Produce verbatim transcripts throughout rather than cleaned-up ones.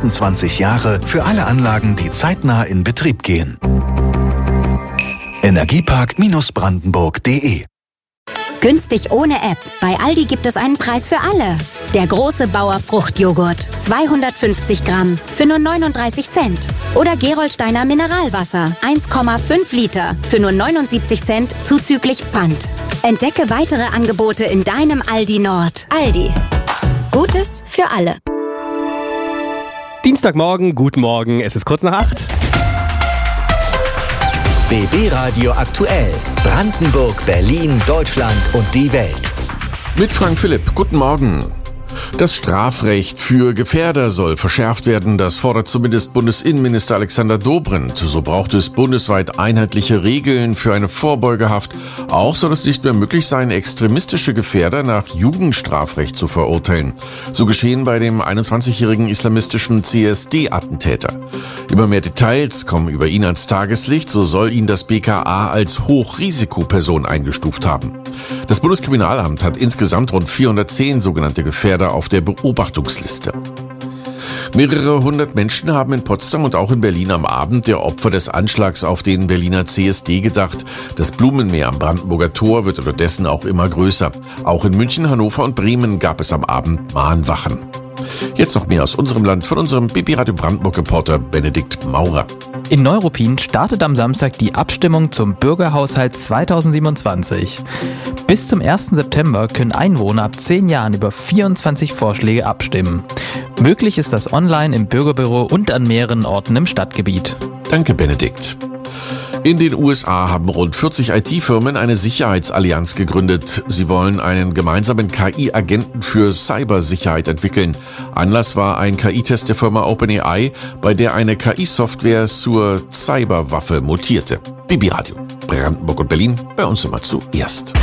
nächsten zwanzig Jahre für alle Anlagen, die zeitnah in Betrieb gehen. Energiepark Brandenburg punkt de. Günstig ohne App. Bei Aldi gibt es einen Preis für alle. Der große Bauer Fruchtjoghurt. zweihundertfünfzig Gramm für nur neununddreißig Cent. Oder Gerolsteiner Mineralwasser. eins Komma fünf Liter für nur neunundsiebzig Cent zuzüglich Pfand. Entdecke weitere Angebote in deinem Aldi Nord. Aldi. Gutes für alle. Dienstagmorgen, guten Morgen. Es ist kurz nach acht. B B Radio aktuell. Brandenburg, Berlin, Deutschland und die Welt. Mit Frank Philipp. Guten Morgen. Das Strafrecht für Gefährder soll verschärft werden. Das fordert zumindest Bundesinnenminister Alexander Dobrindt. So braucht es bundesweit einheitliche Regeln für eine Vorbeugehaft. Auch soll es nicht mehr möglich sein, extremistische Gefährder nach Jugendstrafrecht zu verurteilen. So geschehen bei dem einundzwanzigjährigen islamistischen C S D-Attentäter. Immer mehr Details kommen über ihn ans Tageslicht. So soll ihn das B K A als Hochrisikoperson eingestuft haben. Das Bundeskriminalamt hat insgesamt rund vierhundertzehn sogenannte Gefährder auf der Beobachtungsliste. Mehrere hundert Menschen haben in Potsdam und auch in Berlin am Abend der Opfer des Anschlags auf den Berliner C S D gedacht. Das Blumenmeer am Brandenburger Tor wird unterdessen auch immer größer. Auch in München, Hannover und Bremen gab es am Abend Mahnwachen. Jetzt noch mehr aus unserem Land von unserem B B Radio Brandenburg-Reporter Benedikt Maurer. In Neuruppin startet am Samstag die Abstimmung zum Bürgerhaushalt zweitausendsiebenundzwanzig. Bis zum ersten September können Einwohner ab zehn Jahren über vierundzwanzig Vorschläge abstimmen. Möglich ist das online im Bürgerbüro und an mehreren Orten im Stadtgebiet. Danke, Benedikt. In den U S A haben rund vierzig I T-Firmen eine Sicherheitsallianz gegründet. Sie wollen einen gemeinsamen K I-Agenten für Cybersicherheit entwickeln. Anlass war ein K I-Test der Firma OpenAI, bei der eine K I-Software zur Cyberwaffe mutierte. B B Radio, Brandenburg und Berlin, bei uns immer zuerst.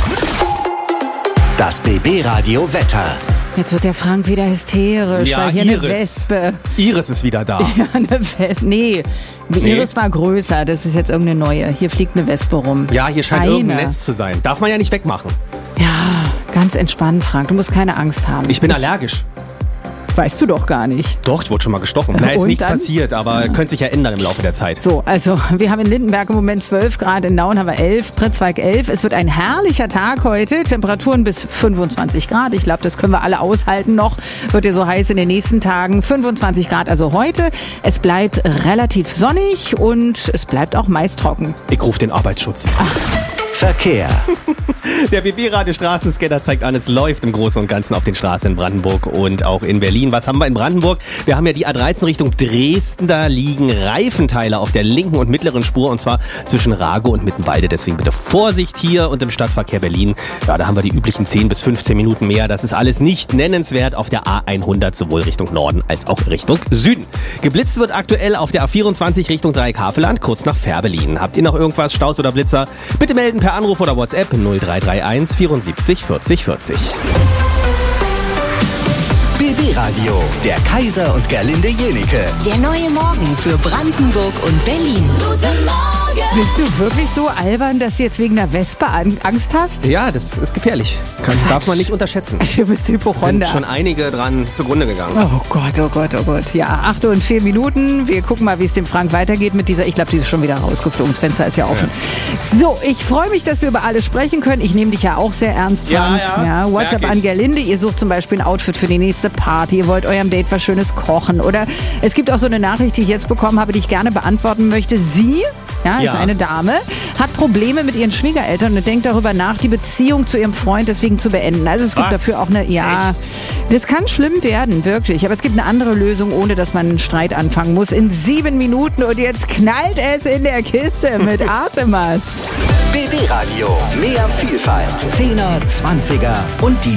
Das B B Radio Wetter. Jetzt wird der Frank wieder hysterisch, Ja, weil hier Iris. eine Wespe. Iris ist wieder da. Ja, eine Wespe. Nee, die Nee. Iris war größer. Das ist jetzt irgendeine neue. Hier fliegt eine Wespe rum. Ja, hier scheint Eine. irgendein Nest zu sein. Darf man ja nicht wegmachen. Ja, ganz entspannt, Frank. Du musst keine Angst haben. Ich bin allergisch. Weißt du doch gar nicht. Doch, ich wurde schon mal gestochen. Da ist Und nichts dann? passiert, aber könnte sich ja ändern im Laufe der Zeit. So, also wir haben in Lindenberg im Moment zwölf Grad, in Nauen haben wir elf, Pritzwalk elf. Es wird ein herrlicher Tag heute, Temperaturen bis fünfundzwanzig Grad. Ich glaube, das können wir alle aushalten noch. Wird ja so heiß in den nächsten Tagen. fünfundzwanzig Grad also heute. Es bleibt relativ sonnig und es bleibt auch meist trocken. Ich rufe den Arbeitsschutz. Verkehr. Der B B-Radio Straßenscanner zeigt an, es läuft im Großen und Ganzen auf den Straßen in Brandenburg und auch in Berlin. Was haben wir in Brandenburg? Wir haben ja die A dreizehn Richtung Dresden. Da liegen Reifenteile auf der linken und mittleren Spur und zwar zwischen Rago und Mittenwalde. Deswegen bitte Vorsicht hier und im Stadtverkehr Berlin. Ja, da haben wir die üblichen zehn bis fünfzehn Minuten mehr. Das ist alles nicht nennenswert auf der A hundert, sowohl Richtung Norden als auch Richtung Süden. Geblitzt wird aktuell auf der A vierundzwanzig Richtung Dreieck-Havelland, kurz nach Fährberlin. Habt ihr noch irgendwas, Staus oder Blitzer? Bitte melden per Anruf oder WhatsApp null drei drei eins vierundsiebzig vierzig vierzig. B B Radio, der Kaiser und Gerlinde Jenike. Der neue Morgen für Brandenburg und Berlin. Guten Morgen! Bist du wirklich so albern, dass du jetzt wegen der Wespe an- Angst hast? Ja, das ist gefährlich. Kann, darf man nicht unterschätzen. Du bist Sind Hypochonder. schon einige dran zugrunde gegangen. Oh Gott, oh Gott, oh Gott. Ja, acht Uhr und vier Minuten. Wir gucken mal, wie es dem Frank weitergeht mit dieser. Ich glaube, die ist schon wieder rausgeflogen. Das Fenster ist ja offen. Ja. So, ich freue mich, dass wir über alles sprechen können. Ich nehme dich ja auch sehr ernst, Ja, Frank. ja, WhatsApp merk ich. an Gerlinde. Ihr sucht zum Beispiel ein Outfit für die nächste Party. Ihr wollt eurem Date was Schönes kochen. Oder es gibt auch so eine Nachricht, die ich jetzt bekommen habe, die ich gerne beantworten möchte. Sie, ja, Ja. ist eine Dame, hat Probleme mit ihren Schwiegereltern und denkt darüber nach, die Beziehung zu ihrem Freund deswegen zu beenden. Also es gibt Was? dafür auch eine, ja, Echt? das kann schlimm werden, wirklich. Aber es gibt eine andere Lösung, ohne dass man einen Streit anfangen muss. In sieben Minuten und jetzt knallt es in der Kiste mit Artemas. B B Radio, mehr Vielfalt. Zehner, Zwanziger und die